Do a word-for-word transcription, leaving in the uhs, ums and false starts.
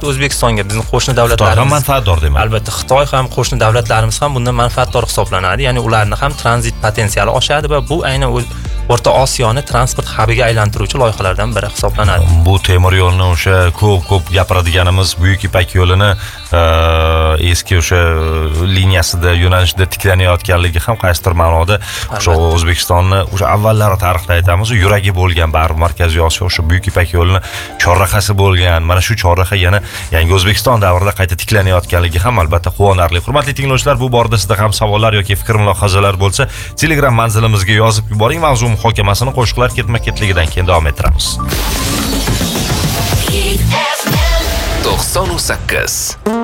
nafaqat O'zbekistonga, bizning qo'shni Xitoy ham davlatlarimiz manfaatdor demak. albatta Xitoy ham qo'shni davlatlarimiz ham bundan manfaatdor hisoblanadi. Ya'ni ularni ham tranzit potensiali oshadi va bu aynan O'rta Osiyoni transport hubiga aylantiruvchi loyihalardan biri hisoblanadi. Bu temir yo'lni o'sha ko'p-ko'p gapiradiganimiz Buyuk Ipak yo'lini eski o'sha liniyasida, yo'nalishida tiklanayotganligi ham qaysidir ma'noda o'sha O'zbekistonni o'sha avvallari tarixda aytamiz, yuragi bo'lgan baribir Markaziy Osiyo o'sha Buyuk Ipak yo'lini chorrahasi bo'lgan. Mana shu chorraha yana yangi O'zbekiston davrida qayta tiklanayotganligi ham albatta quvonarli. Hurmatli tinglovchilar, bu borada sizda ham savollar yoki fikr mulohazalar bo'lsa, Telegram manzilimizga yozib yuboring. Mavzu muhokamasini qo'shiqlar ketma-ketligidan keyin davom ettiramiz. to'qson sakkiz